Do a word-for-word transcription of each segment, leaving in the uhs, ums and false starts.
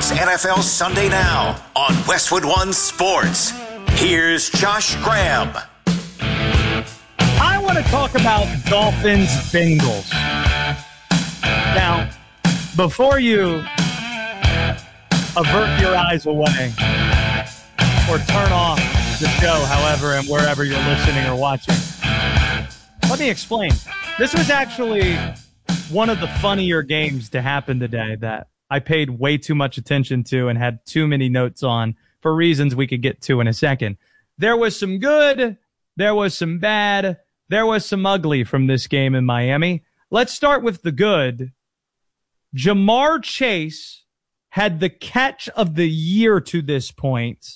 It's N F L Sunday Now on Westwood One Sports. Here's Josh Graham. I want to talk about Dolphins Bengals. Now, before you avert your eyes away or turn off the show, however and wherever you're listening or watching, let me explain. This was actually one of the funnier games to happen today that I paid way too much attention to and had too many notes on for reasons we could get to in a second. There was some good, there was some bad, there was some ugly from this game in Miami. Let's start with the good. Ja'Marr Chase had the catch of the year to this point.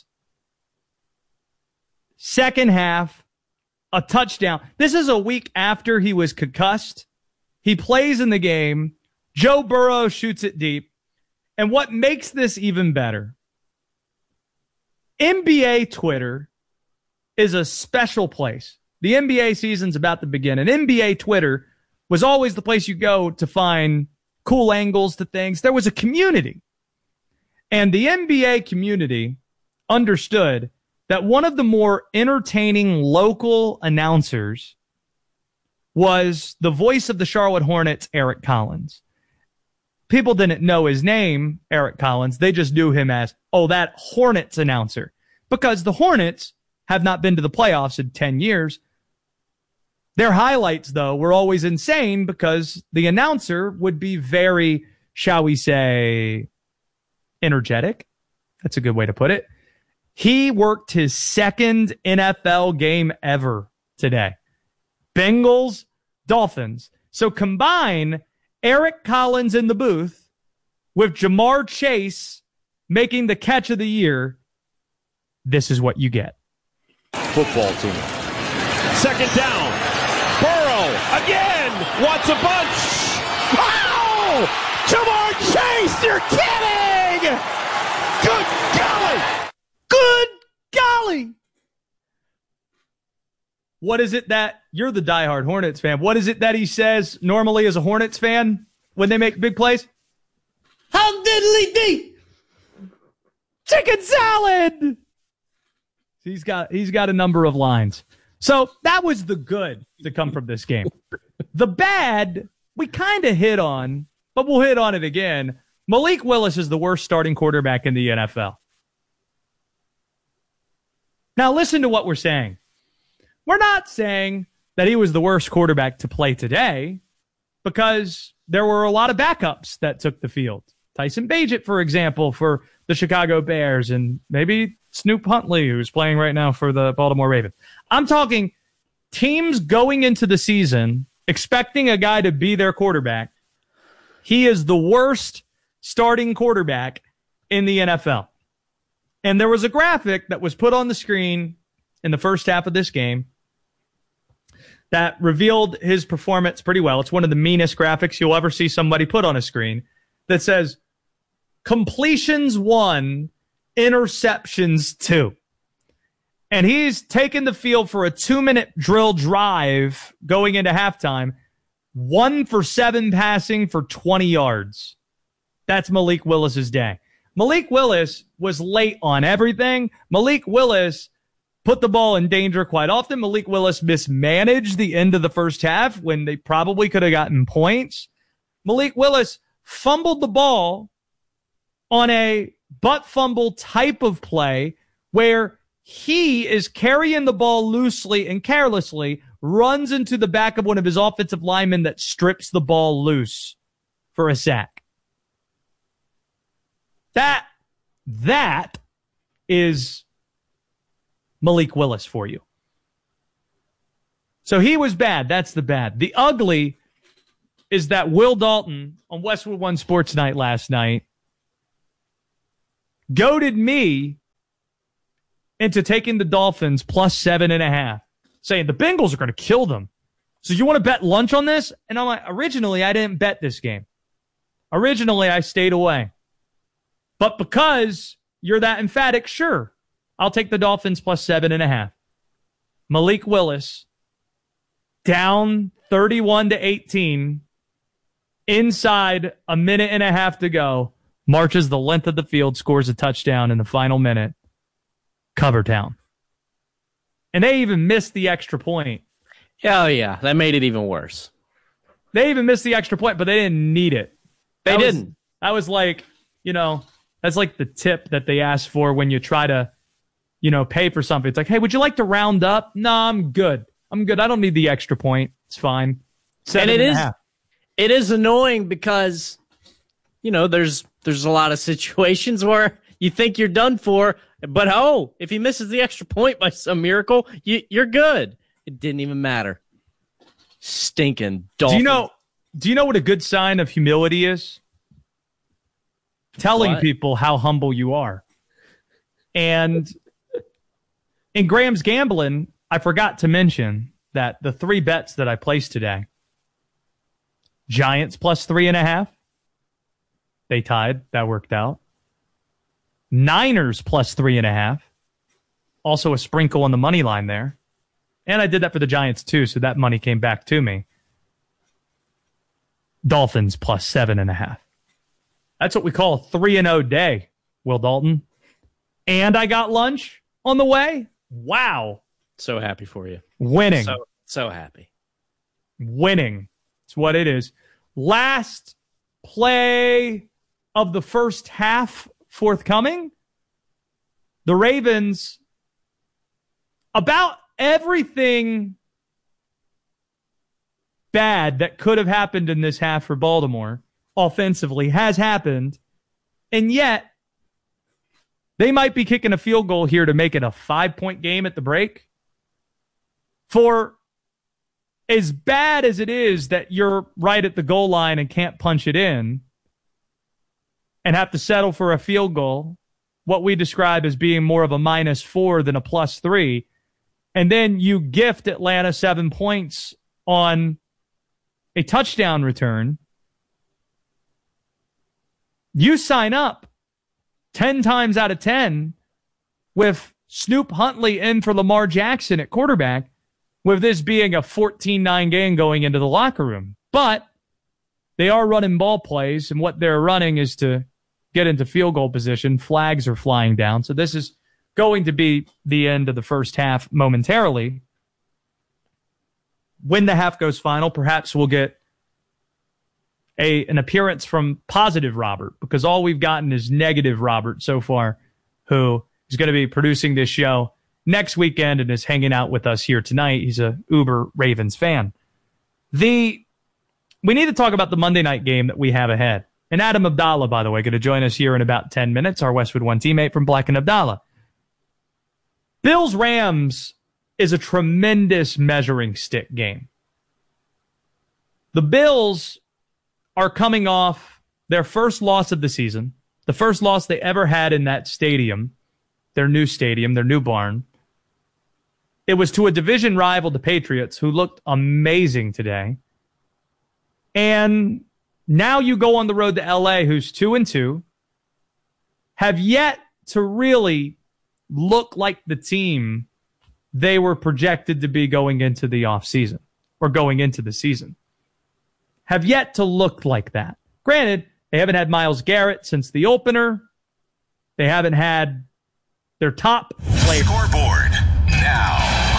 Second half, a touchdown. This is a week after he was concussed. He plays in the game. Joe Burrow shoots it deep. And what makes this even better, N B A Twitter is a special place. The N B A season's about to begin, and N B A Twitter was always the place you go to find cool angles to things. There was a community, and the N B A community understood that one of the more entertaining local announcers was the voice of the Charlotte Hornets, Eric Collins. People didn't know his name, Eric Collins. They just knew him as, oh, that Hornets announcer. Because the Hornets have not been to the playoffs in ten years. Their highlights, though, were always insane because the announcer would be very, shall we say, energetic. That's a good way to put it. He worked his second N F L game ever today. Bengals, Dolphins. So combine Eric Collins in the booth with Ja'Marr Chase making the catch of the year. This is what you get. Football team. Second down. Burrow again. Wants a bunch. Oh! Ja'Marr Chase, you're kidding! Good golly! Good golly! What is it that, you're the diehard Hornets fan, what is it that he says normally as a Hornets fan when they make big plays? How diddly dee! Chicken salad! He's got, he's got a number of lines. So that was the good to come from this game. The bad, we kind of hit on, but we'll hit on it again. Malik Willis is the worst starting quarterback in the N F L. Now listen to what we're saying. We're not saying that he was the worst quarterback to play today because there were a lot of backups that took the field. Tyson Bagent, for example, for the Chicago Bears, and maybe Snoop Huntley, who's playing right now for the Baltimore Ravens. I'm talking teams going into the season expecting a guy to be their quarterback. He is the worst starting quarterback in the N F L. And there was a graphic that was put on the screen in the first half of this game that revealed his performance pretty well. It's one of the meanest graphics you'll ever see somebody put on a screen that says completions one, interceptions two. And he's taken the field for a two-minute drill drive going into halftime, one for seven passing for twenty yards. That's Malik Willis's day. Malik Willis was late on everything. Malik Willis put the ball in danger quite often. Malik Willis mismanaged the end of the first half when they probably could have gotten points. Malik Willis fumbled the ball on a butt fumble type of play where he is carrying the ball loosely and carelessly, runs into the back of one of his offensive linemen that strips the ball loose for a sack. That, that is Malik Willis for you. So he was bad. That's the bad. The ugly is that Will Dalton on Westwood One Sports Night last night goaded me into taking the Dolphins plus seven and a half, saying the Bengals are going to kill them. So you want to bet lunch on this? And I'm like, originally, I didn't bet this game. Originally, I stayed away. But because you're that emphatic, sure, I'll take the Dolphins plus seven and a half. Malik Willis down thirty-one to eighteen inside a minute and a half to go. marches the length of the field, scores a touchdown in the final minute. Cover town. And they even missed the extra point. Oh, yeah. That made it even worse. They even missed the extra point, but they didn't need it. They that didn't. Was, that was like, you know, that's like the tip that they ask for when you try to, you know, pay for something. It's like, hey, would you like to round up? No, I'm good. I'm good. I don't need the extra point. It's fine. Seven and it and is, a half. it is annoying because, you know, there's there's a lot of situations where you think you're done for, but oh, if he misses the extra point by some miracle, you, you're good. It didn't even matter. Stinking Dolphins. Do you know? Do you know what a good sign of humility is? Telling What? people how humble you are. And in Graham's gambling, I forgot to mention that the three bets that I placed today, Giants plus three and a half, they tied. That worked out. Niners plus three and a half, also a sprinkle on the money line there. And I did that for the Giants too, so that money came back to me. Dolphins plus seven and a half. That's what we call a three and oh day, Will Dalton. And I got lunch on the way. Wow. So happy for you. Winning. So, so happy. Winning. It's what it is. Last play of the first half forthcoming. The Ravens, about everything bad that could have happened in this half for Baltimore offensively has happened, and yet they might be kicking a field goal here to make it a five-point game at the break. For as bad as it is that you're right at the goal line and can't punch it in and have to settle for a field goal, what we describe as being more of a minus four than a plus three, and then you gift Atlanta seven points on a touchdown return, you sign up ten times out of ten with Snoop Huntley in for Lamar Jackson at quarterback, with this being a fourteen nine game going into the locker room. But they are running ball plays, and what they're running is to get into field goal position. Flags are flying down. So this is going to be the end of the first half momentarily. When the half goes final, perhaps we'll get a an appearance from positive Robert, because all we've gotten is negative Robert so far, who is going to be producing this show next weekend and is hanging out with us here tonight. He's a uber Ravens fan. The we need to talk about the Monday night game that we have ahead. And Adam Abdallah, by the way, going to join us here in about ten minutes, our Westwood One teammate from Black and Abdallah. Bills-Rams is a tremendous measuring stick game. The Bills are coming off their first loss of the season, the first loss they ever had in that stadium, their new stadium, their new barn. It was to a division rival, the Patriots, who looked amazing today. And now you go on the road to L A, who's two and two, have yet to really look like the team they were projected to be going into the offseason or going into the season. Have yet to look like that. Granted, they haven't had Myles Garrett since the opener. They haven't had their top player. Scoreboard now.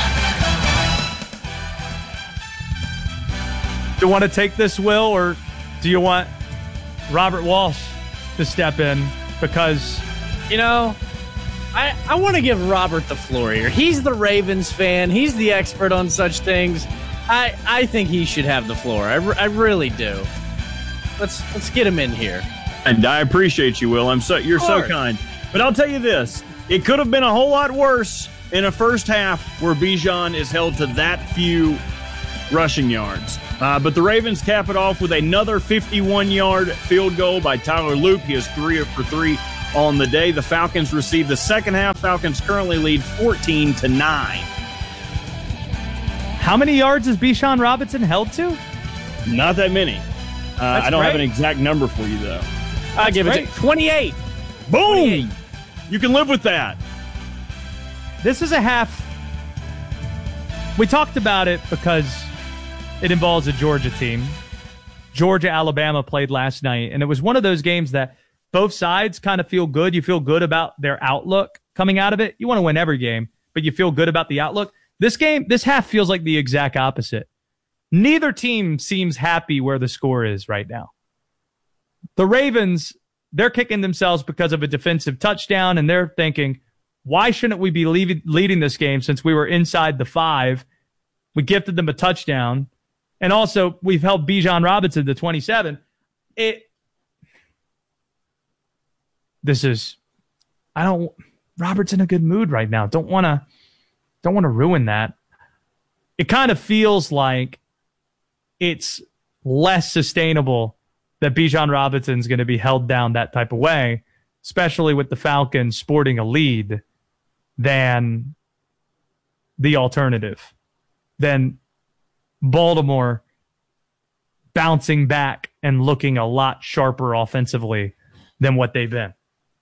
Do you want to take this, Will, or do you want Robert Walsh to step in? Because, You know, I, I want to give Robert the floor here. He's the Ravens fan. He's the expert on such things. I, I think he should have the floor. I, I really do. Let's let's get him in here. And I appreciate you, Will. I'm so you're so kind. But I'll tell you this: it could have been a whole lot worse in a first half where Bijan is held to that few rushing yards. Uh, but the Ravens cap it off with another fifty-one-yard field goal by Tyler Loop. He is three for three on the day. The Falcons receive the second half. Falcons currently lead fourteen to nine. how many yards is Bijan Robinson held to? Not that many. Uh, I don't great. have an exact number for you, though. I'll give great. it to twenty-eight. Boom! twenty-eight. You can live with that. This is a half. We talked about it because it involves a Georgia team. Georgia, Alabama played last night, and it was one of those games that both sides kind of feel good. You feel good about their outlook coming out of it. You want to win every game, but you feel good about the outlook. This game, this half feels like the exact opposite. Neither team seems happy where the score is right now. The Ravens, they're kicking themselves because of a defensive touchdown, and they're thinking, why shouldn't we be leaving, leading this game since we were inside the five? We gifted them a touchdown. And also, we've held Bijan Robinson to twenty-seven. It. This is, I don't, Robert's in a good mood right now. Don't want to, don't want to ruin that. It kind of feels like it's less sustainable that Bijan Robinson's going to be held down that type of way, especially with the Falcons sporting a lead, than the alternative, than Baltimore bouncing back and looking a lot sharper offensively than what they've been.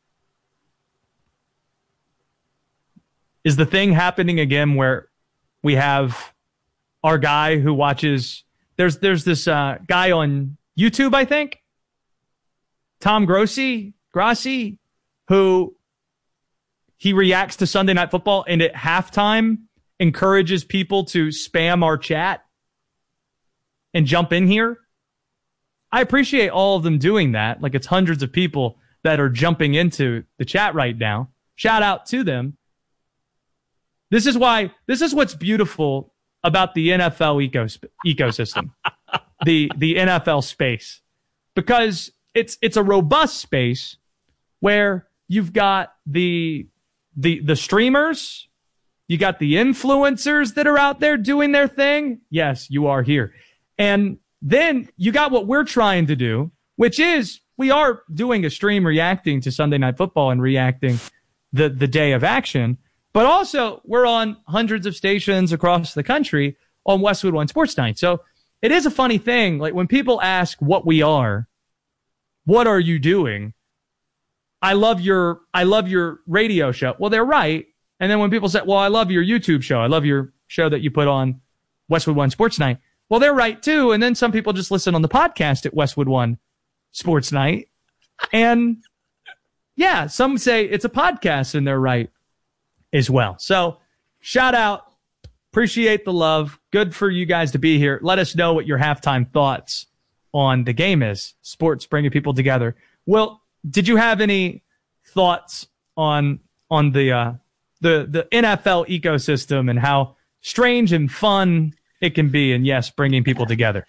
Is the thing happening again where we have our guy who watches, there's there's this uh, guy on YouTube, I think, Tom Grossi, Grossi, who he reacts to Sunday Night Football and at halftime encourages people to spam our chat and jump in here. I appreciate all of them doing that. Like, it's hundreds of people that are jumping into the chat right now. Shout out to them. This is why, this is what's beautiful about the N F L ecos- ecosystem, the the N F L space, because it's it's a robust space where you've got the the the streamers, you got the influencers that are out there doing their thing. Yes, you are here. And then you got what we're trying to do, which is we are doing a stream reacting to Sunday Night Football and reacting the the day of action. But also, we're on hundreds of stations across the country on Westwood One Sports Night. So it is a funny thing. Like, when people ask what we are, what are you doing? I love your I love your radio show. Well, they're right. And then when people say, well, I love your YouTube show, I love your show that you put on Westwood One Sports Night. Well, they're right too. And then some people just listen on the podcast at Westwood One Sports Night. And yeah, some say it's a podcast and they're right as well. So shout out. Appreciate the love. Good for you guys to be here. Let us know what your halftime thoughts on the game is. Sports bringing people together. Well, did you have any thoughts on on the uh, the the N F L ecosystem and how strange and fun it can be? And yes, bringing people together.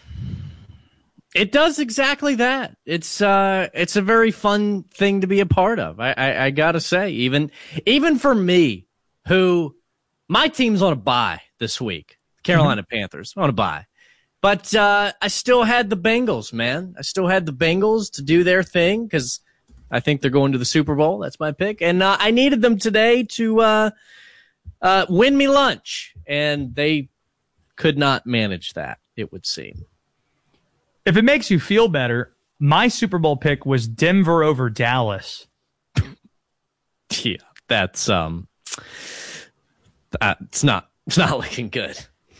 It does exactly that. It's uh, it's a very fun thing to be a part of. I, I, I gotta say, even even for me, who my team's on a bye this week, Carolina mm-hmm. Panthers on a bye, but uh, I still had the Bengals, man. I still had the Bengals to do their thing because I think they're going to the Super Bowl. That's my pick, and uh, I needed them today to uh, uh, win me lunch, and they could not manage that, it would seem. If it makes you feel better, my Super Bowl pick was Denver over Dallas. Yeah, that's um, uh, it's not it's not looking good.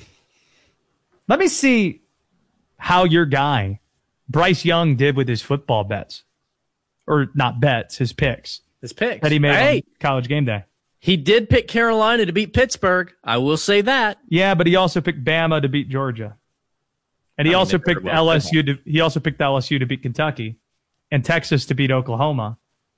Let me see how your guy Bryce Young did with his football bets, or not bets, his picks. His picks that he made hey, on College Game Day. He did pick Carolina to beat Pittsburgh. I will say that. Yeah, but he also picked Bama to beat Georgia. And he I mean, also picked L S U to he also picked L S U to beat Kentucky, and Texas to beat Oklahoma.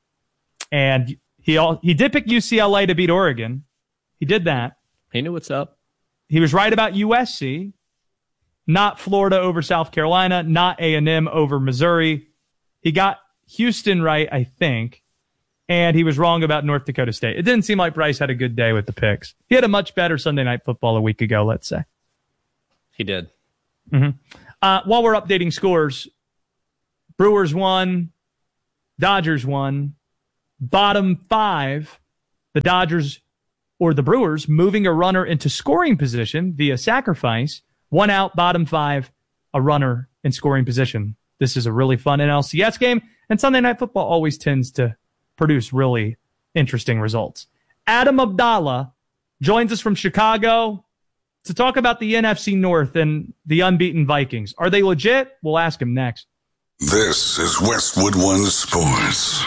And he all, he did pick U C L A to beat Oregon. He did that. He knew what's up. He was right about U S C, not Florida over South Carolina, not A and M over Missouri. He got Houston right, I think, and he was wrong about North Dakota State. It didn't seem like Bryce had a good day with the picks. He had a much better Sunday Night Football a week ago, let's say. He did. Mm-hmm. Uh, while we're updating scores, Brewers won, Dodgers won. Bottom five, the Dodgers or the Brewers moving a runner into scoring position via sacrifice. One out, bottom five, a runner in scoring position. This is a really fun N L C S game, and Sunday Night Football always tends to produce really interesting results. Adam Abdallah joins us from Chicago to talk about the N F C North and the unbeaten Vikings. Are they legit? We'll ask him next. This is Westwood One Sports.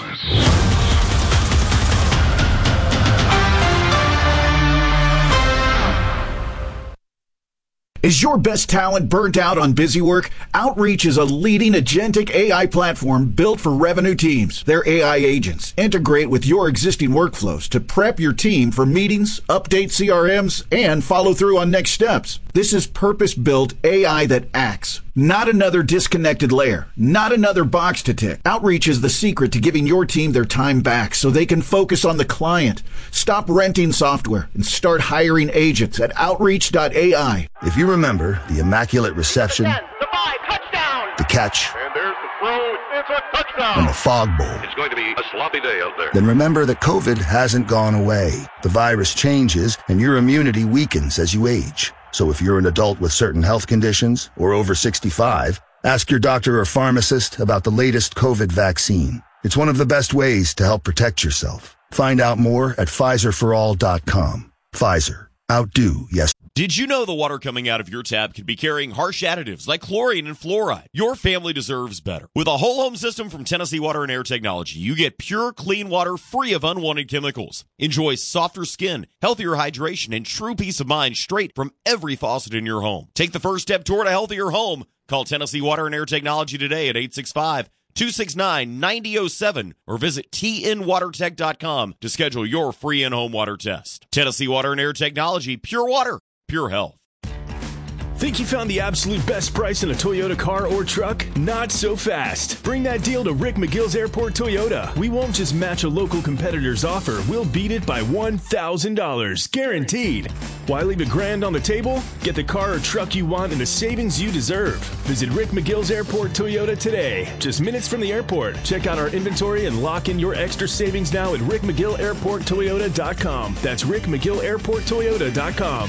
Is your best talent burnt out on busy work? Outreach is a leading agentic A I platform built for revenue teams. Their A I agents integrate with your existing workflows to prep your team for meetings, update C R Ms, and follow through on next steps. This is purpose-built A I that acts. Not another disconnected layer. Not another box to tick. Outreach is the secret to giving your team their time back so they can focus on the client. Stop renting software and start hiring agents at outreach dot A I. If you remember the immaculate reception, the five, touchdown. the catch, And there's the throw. It's a touchdown. and the fog bowl, It's going to be a sloppy day out there. then remember that COVID hasn't gone away. The virus changes and your immunity weakens as you age. So if you're an adult with certain health conditions or over sixty-five, ask your doctor or pharmacist about the latest COVID vaccine. It's one of the best ways to help protect yourself. Find out more at Pfizer for all dot com. Pfizer. Outdo yes. Did you know the water coming out of your tap could be carrying harsh additives like chlorine and fluoride? Your family deserves better. With a whole home system from Tennessee Water and Air Technology, you get pure, clean water free of unwanted chemicals. Enjoy softer skin, healthier hydration, and true peace of mind straight from every faucet in your home. Take the first step toward a healthier home. Call Tennessee Water and Air Technology today at eight six five, two six nine, nine zero zero seven or visit T N water tech dot com to schedule your free in-home water test. Tennessee Water and Air Technology, pure water, pure health. Think you found the absolute best price in a Toyota car or truck? Not so fast. Bring that deal to Rick McGill's Airport Toyota. We won't just match a local competitor's offer. We'll beat it by one thousand dollars. Guaranteed. Why leave a grand on the table? Get the car or truck you want and the savings you deserve. Visit Rick McGill's Airport Toyota today. Just minutes from the airport. Check out our inventory and lock in your extra savings now at rick mcgill airport toyota dot com. That's rick mcgill airport toyota dot com.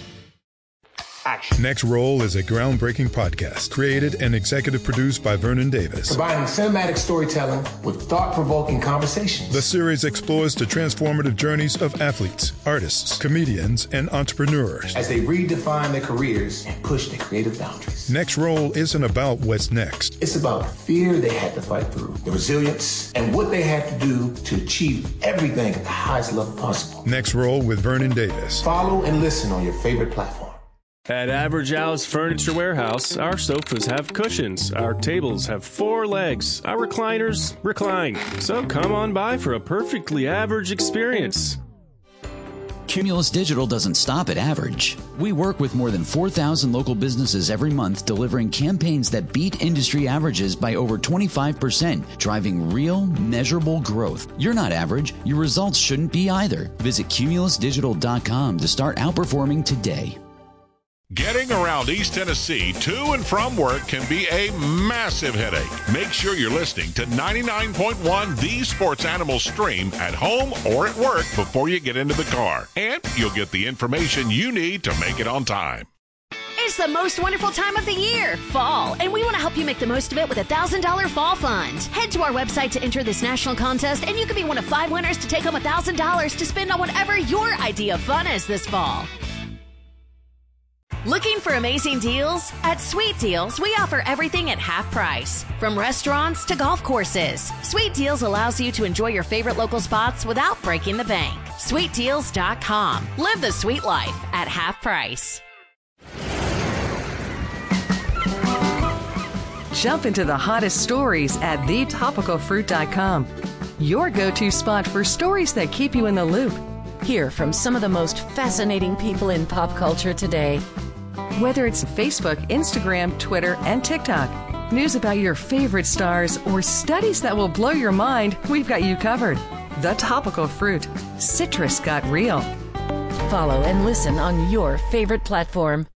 Action. Next Roll is a groundbreaking podcast created and executive produced by Vernon Davis. Combining cinematic storytelling with thought-provoking conversations. The series explores the transformative journeys of athletes, artists, comedians, and entrepreneurs as they redefine their careers and push their creative boundaries. Next Roll isn't about what's next. It's about the fear they had to fight through, the resilience, and what they had to do to achieve everything at the highest level possible. Next Roll with Vernon Davis. Follow and listen on your favorite platform. At Average Al's Furniture Warehouse, our sofas have cushions, our tables have four legs, our recliners recline. So come on by for a perfectly average experience. Cumulus Digital doesn't stop at average. We work with more than four thousand local businesses every month, delivering campaigns that beat industry averages by over twenty-five percent, driving real, measurable growth. You're not average. Your results shouldn't be either. Visit cumulus digital dot com to start outperforming today. Getting around East Tennessee to and from work can be a massive headache. Make sure you're listening to ninety-nine point one The Sports Animal Stream at home or at work before you get into the car. And you'll get the information you need to make it on time. It's the most wonderful time of the year, fall, and we want to help you make the most of it with a one thousand dollars Fall Fund. Head to our website to enter this national contest, and you could be one of five winners to take home one thousand dollars to spend on whatever your idea of fun is this fall. Looking for amazing deals? At Sweet Deals, we offer everything at half price. From restaurants to golf courses, Sweet Deals allows you to enjoy your favorite local spots without breaking the bank. sweet deals dot com. Live the sweet life at half price. Jump into the hottest stories at the topical fruit dot com. Your go-to spot for stories that keep you in the loop. Hear from some of the most fascinating people in pop culture today. Whether it's Facebook, Instagram, Twitter, and TikTok, news about your favorite stars, or studies that will blow your mind, we've got you covered. The Topical Fruit. Citrus got real. Follow and listen on your favorite platform.